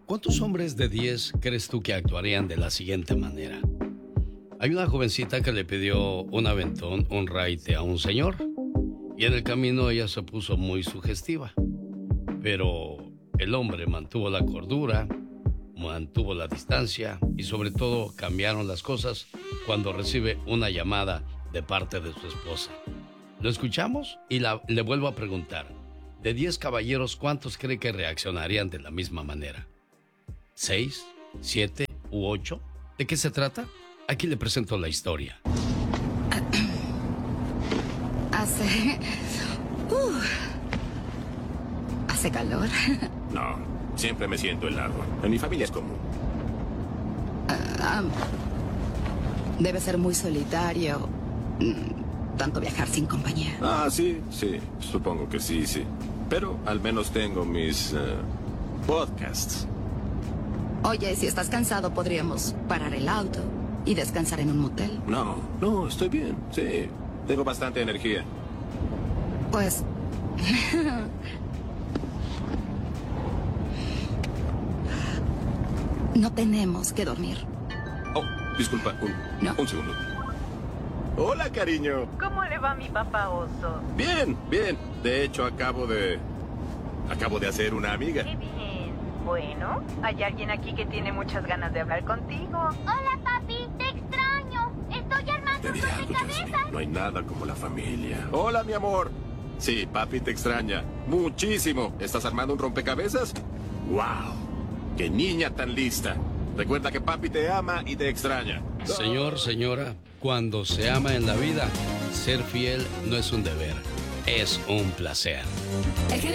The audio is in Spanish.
¿Cuántos hombres de 10 crees tú que actuarían de la siguiente manera? Hay una jovencita que le pidió un aventón, un raite a un señor. Y en el camino ella se puso muy sugestiva. Pero el hombre mantuvo la cordura, mantuvo la distancia y sobre todo cambiaron las cosas cuando recibe una llamada de parte de su esposa. Lo escuchamos y le vuelvo a preguntar. De 10 caballeros, ¿cuántos cree que reaccionarían de la misma manera? ¿6, 7 u 8? ¿De qué se trata? Aquí le presento la historia. Hace calor. No, siempre me siento helado. En mi familia es común. Debe ser muy solitario. Tanto viajar sin compañía. Sí, supongo que sí. Pero al menos tengo mis podcasts. Oye, si estás cansado, podríamos parar el auto y descansar en un motel. No, estoy bien, sí. Tengo bastante energía. Pues... no tenemos que dormir. Oh, disculpa, un segundo. Hola, cariño. ¿Cómo le va a mi papá oso? Bien. De hecho, acabo de hacer una amiga. Qué bien. Bueno, hay alguien aquí que tiene muchas ganas de hablar contigo. Hola, papi, te extraño. Estoy armando Te un diré algo, Jocelyn. rompecabezas. No hay nada como la familia. Hola, mi amor. Sí, papi te extraña. Muchísimo. ¿Estás armando un rompecabezas? ¡Wow! ¡Qué niña tan lista! Recuerda que papi te ama y te extraña. Señor, señora, cuando se ama en la vida, ser fiel no es un deber, es un placer. El genio